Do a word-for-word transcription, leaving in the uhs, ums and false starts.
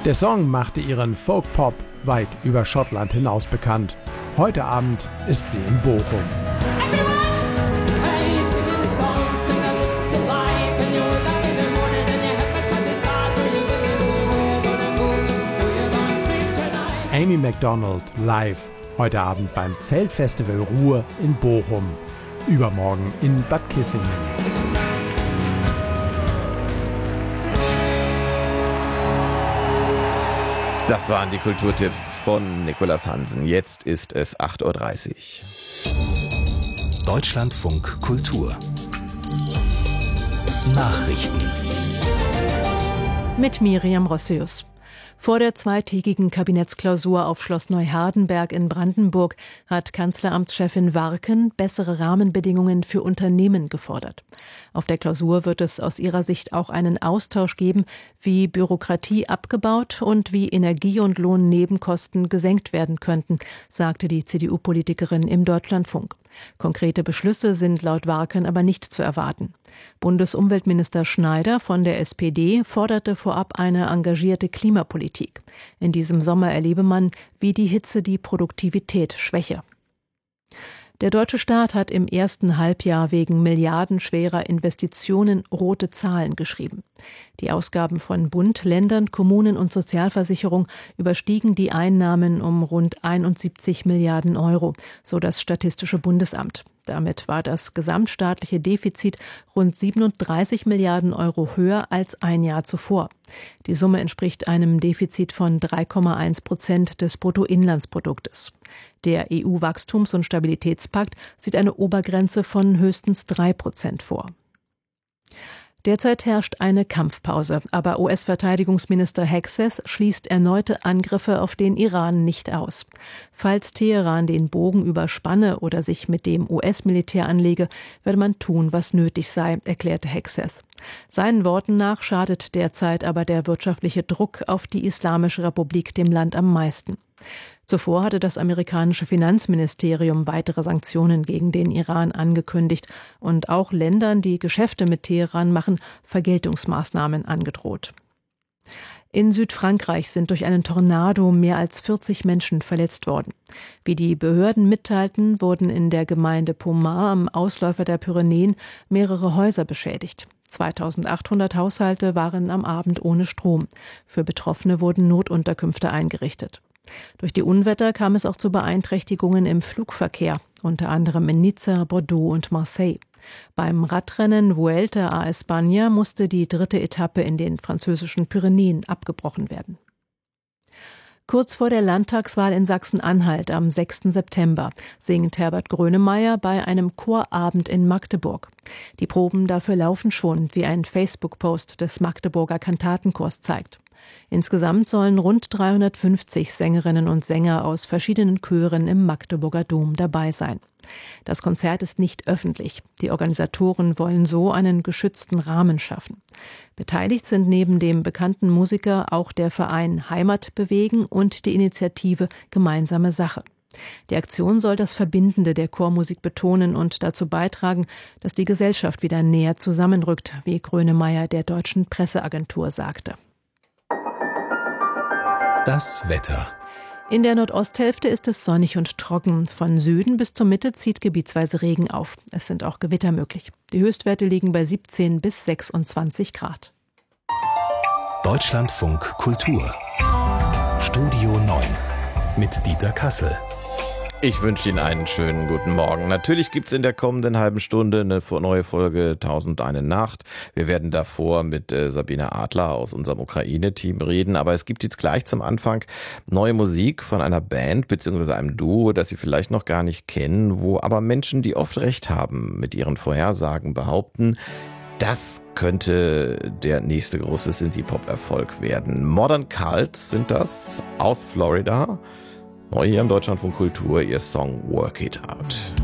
Der Song machte ihren Folk-Pop weit über Schottland hinaus bekannt. Heute Abend ist sie in Bochum. Amy Macdonald live, heute Abend beim Zeltfestival Ruhr in Bochum, übermorgen in Bad Kissingen. Das waren die Kulturtipps von Nicolas Hansen. Jetzt ist es acht Uhr dreißig. Deutschlandfunk Kultur Nachrichten mit Miriam Rossius. Vor der zweitägigen Kabinettsklausur auf Schloss Neuhardenberg in Brandenburg hat Kanzleramtschefin Warken bessere Rahmenbedingungen für Unternehmen gefordert. Auf der Klausur wird es aus ihrer Sicht auch einen Austausch geben, wie Bürokratie abgebaut und wie Energie- und Lohnnebenkosten gesenkt werden könnten, sagte die C D U-Politikerin im Deutschlandfunk. Konkrete Beschlüsse sind laut Warken aber nicht zu erwarten. Bundesumweltminister Schneider von der S P D forderte vorab eine engagierte Klimapolitik. In diesem Sommer erlebe man, wie die Hitze die Produktivität schwäche. Der deutsche Staat hat im ersten Halbjahr wegen milliardenschwerer Investitionen rote Zahlen geschrieben. Die Ausgaben von Bund, Ländern, Kommunen und Sozialversicherung überstiegen die Einnahmen um rund einundsiebzig Milliarden Euro, so das Statistische Bundesamt. Damit war das gesamtstaatliche Defizit rund siebenunddreißig Milliarden Euro höher als ein Jahr zuvor. Die Summe entspricht einem Defizit von drei Komma eins Prozent des Bruttoinlandsproduktes. Der E U-Wachstums- und Stabilitätspakt sieht eine Obergrenze von höchstens drei Prozent vor. Derzeit herrscht eine Kampfpause, aber U S-Verteidigungsminister Hegseth schließt erneute Angriffe auf den Iran nicht aus. Falls Teheran den Bogen überspanne oder sich mit dem U S-Militär anlege, werde man tun, was nötig sei, erklärte Hegseth. Seinen Worten nach schadet derzeit aber der wirtschaftliche Druck auf die Islamische Republik dem Land am meisten. Zuvor hatte das amerikanische Finanzministerium weitere Sanktionen gegen den Iran angekündigt und auch Ländern, die Geschäfte mit Teheran machen, Vergeltungsmaßnahmen angedroht. In Südfrankreich sind durch einen Tornado mehr als vierzig Menschen verletzt worden. Wie die Behörden mitteilten, wurden in der Gemeinde Pomar am Ausläufer der Pyrenäen mehrere Häuser beschädigt. zweitausendachthundert Haushalte waren am Abend ohne Strom. Für Betroffene wurden Notunterkünfte eingerichtet. Durch die Unwetter kam es auch zu Beeinträchtigungen im Flugverkehr, unter anderem in Nizza, Bordeaux und Marseille. Beim Radrennen Vuelta a España musste die dritte Etappe in den französischen Pyrenäen abgebrochen werden. Kurz vor der Landtagswahl in Sachsen-Anhalt am sechsten September singt Herbert Grönemeyer bei einem Chorabend in Magdeburg. Die Proben dafür laufen schon, wie ein Facebook-Post des Magdeburger Kantatenchors zeigt. Insgesamt sollen rund dreihundertfünfzig Sängerinnen und Sänger aus verschiedenen Chören im Magdeburger Dom dabei sein. Das Konzert ist nicht öffentlich. Die Organisatoren wollen so einen geschützten Rahmen schaffen. Beteiligt sind neben dem bekannten Musiker auch der Verein Heimat bewegen und die Initiative Gemeinsame Sache. Die Aktion soll das Verbindende der Chormusik betonen und dazu beitragen, dass die Gesellschaft wieder näher zusammenrückt, wie Grönemeyer der Deutschen Presseagentur sagte. Das Wetter. In der Nordosthälfte ist es sonnig und trocken. Von Süden bis zur Mitte zieht gebietsweise Regen auf. Es sind auch Gewitter möglich. Die Höchstwerte liegen bei siebzehn bis sechsundzwanzig Grad. Deutschlandfunk Kultur Studio neun mit Dieter Kassel. Ich wünsche Ihnen einen schönen guten Morgen. Natürlich gibt es in der kommenden halben Stunde eine neue Folge Tausend eine Nacht. Wir werden davor mit äh, Sabine Adler aus unserem Ukraine-Team reden. Aber es gibt jetzt gleich zum Anfang neue Musik von einer Band bzw. einem Duo, das Sie vielleicht noch gar nicht kennen, wo aber Menschen, die oft recht haben, mit ihren Vorhersagen behaupten, das könnte der nächste große Synthie-Pop-Erfolg werden. Modern Cult sind das aus Florida. Neu hier im Deutschlandfunk Kultur, ihr Song Work It Out.